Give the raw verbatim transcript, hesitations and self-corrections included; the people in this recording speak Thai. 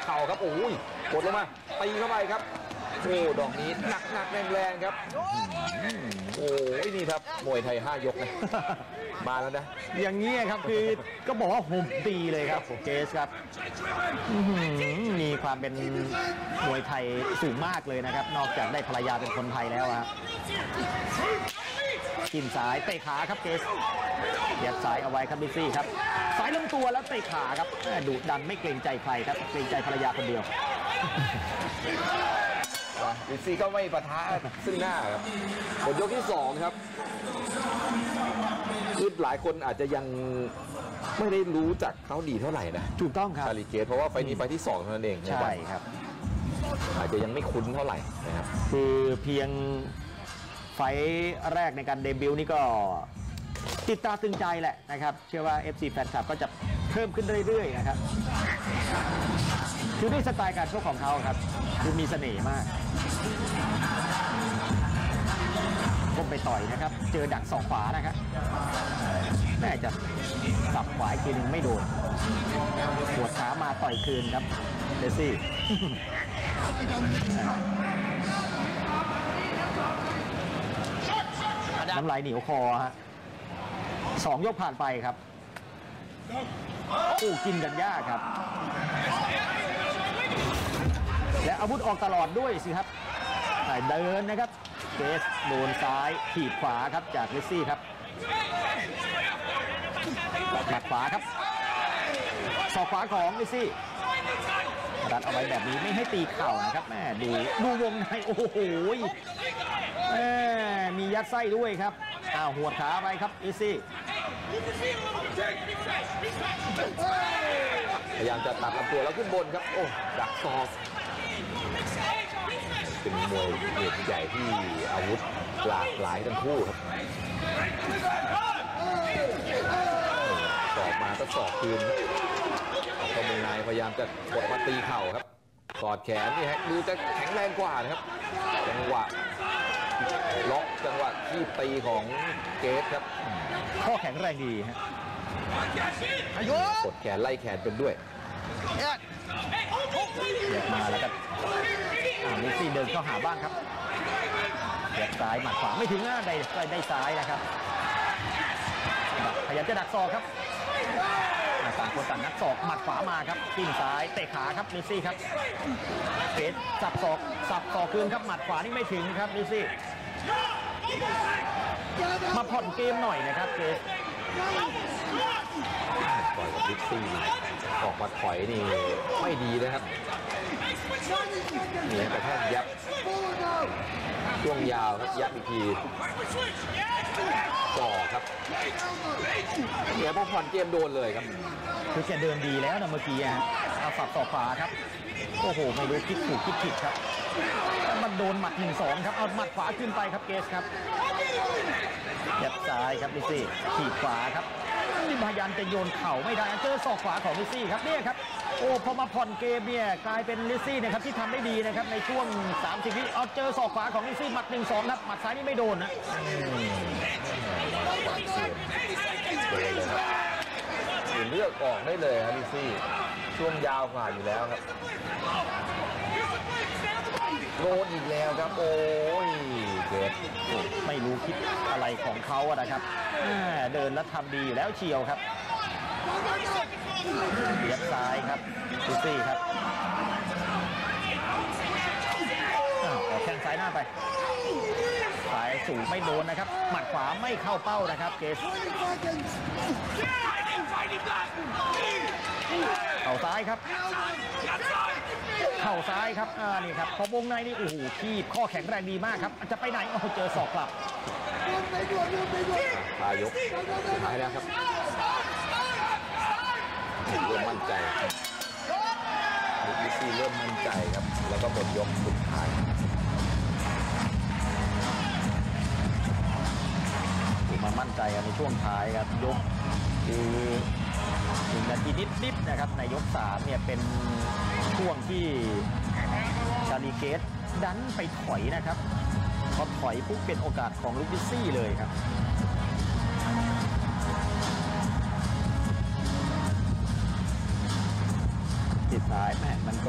เข่าครับโอ้ยกดลงมาตีเข้าไปครับโอ้ดอกนี้หนักหนักแรงแรงครับโอ้ยนี่ครับมวยไทยห้ายกนะมาแล้วนะอย่างนี้ครับคือก็บอกว่าหุ่มตีเลยครับเกสครับมีความเป็นมวยไทยสูงมากเลยนะครับนอกจากได้ภรรยาเป็นคนไทยแล้วครับจิ้มซ้ายเตะขาครับเกสยัดซ้ายเอาไว้ครับลิซี่ครับสายลำตัวแล้วเตะขาครับดุดันไม่เกรงใจใครครับเกรงใจภรรยาคนเดียวลิซี่ก็ไม่ปะทะซึ่งหน้าครับผลยกที่สองครับคือหลายคนอาจจะยังไม่ได้รู้จักเขาดีเท่าไหร่นะถูกต้องครับชาลีเกตเพราะว่าไฟนี้ไฟที่สองเท่านั้นเองใช่ครับอาจจะยังไม่คุ้นเท่าไหร่นะครับคือเพียงไฟแรกในการเดบิวต์นี่ก็ติดตาตึงใจแหละนะครับเชื่อว่า เอฟ ซี แฟนคลับก็จะเพิ่มขึ้นเรื่อยๆนะครับคือด้วยสไตล์การชกของเขาครับคือมีเสน่ห์มากก้มไปต่อยนะครับเจอดักศอกขวานะครับแม่จะสับขวาอีกทีนึงไม่โดนปวดขามาต่อยคืนครับเดซี่น้ำลายเหนียวคอฮะสองยกผ่านไปครับโอ้กินกันยากครับและอาวุธออกตลอดด้วยสิครับเดินนะครับเกสโดนซ้ายถีบขวาครับจากลิซี่ครับหมัดขวาครับศอกขวาของลิซี่รัดเอาไว้แบบนี้ไม่ให้ตีเข่านะครับแม่ดูดูวงในโอ้โหแม่มียัดไส้ด้วยครับอ้าวหัวขาไปครับลิซี่พยายามจะตัดลำตัวแล้วขึ้นบนครับโอ้ดักศอกเป็นมวยเวทใหญ่ที่อาวุธหลากหลายทั้งคู่ครับสอกมาก็สอกคืนเข้ามุมในพยายามจะกดมาตีเข่าครับกอดแขนนี่ฮะดูจะแข็งแรงกว่านะครับจังหวะล็อกจังหวะที่ตีของเกสครับข้อแข็งแรงดีฮะกดแขนไล่แขนเป็นด้วยเรียกมาแล้วกันลิซี่เดินเข้าหาบ้างครับเดียดซ้ายหมัดขวาไม่ถึงหน้าได้ได้ซ้ายนะครับพยายามจะดักศอกครับต่างคนต่างนักศอกหมัดขวามาครับจิ้มซ้ายเตะขาครับลิซี่ครับเกสสับศอกสับศอกคืนครับหมัดขวานี่ไม่ถึงครับลิซี่มาผ่อนเกมหน่อยนะครับเกสปล่อยกับลิซี่ออกมาถอยนี่ไม่ดีนะครับนี่กระแทกยับช่วงยาวครับยับอีกทีต่อครับเนี่ยพอผ่อนเกมโดนเลยครับคือแกเดินดีแล้วนะเมื่อกี้ฮะเอาสับต่อขวาครับโอ้โหไม่รู้คิดถูกคิดผิดครับมันโดนหมัดหนึ่งสองครับเอาหมัดขวาขึ้นไปครับเกสครับยับซ้ายครับลิซี่ถีบขวาครับนี่พยายามจะโยนเข่าไม่ได้เจอศอกขวาของลิซี่ครับเนี่ยครับโอ้พอมาผ่อนเกมเนี่ยกลายเป็นลิซี่นะครับที่ทำได้ดีนะครับในช่วงสามสิบวิเอาเจอศอกขวาของลิซี่หมัดหนึ่งสองครับหมัดซ้ายนี่ไม่โดนนะเลือกออกได้เลยครับลิซี่ช่วงยาวกว่าอยู่แล้วครับโดนอีกแล้วครับโอ้ยเกิดไม่รู้คิดอะไรของเขาอะนะครับเดินแล้วทำดีอยู่แล้วเชียวครับยัดซ้ายครับลิซี่ครับออกแข้งซ้ายหน้าไปสายสูงไม่โดนนะครับหมัดขวาไม่เข้าเป้านะครับเกสเข่าซ้ายครับเข่าซ้ายครับอ่านี่ครับพอวงในนี่โอ้โหคีบข้อแข็งแรงดีมากครับจะไปไหนโอ้เจอศอกกลับปลายยกสุดท้ายแล้วครับเริ่มมั่นใจลิซี่เริ่มมั่นใจครับแล้วก็หมดยกสุดท้ายมามั่นใจในช่วงท้ายครับยกคือหนึ่งนาทีนิดๆนะครับในยกสามเนี่ยเป็นช่วงที่ชาลีเกตดันไปถอยนะครับพอถอยปุ๊บเป็นโอกาสของลูกลิซี่เลยครับติดท้ายแม่มัน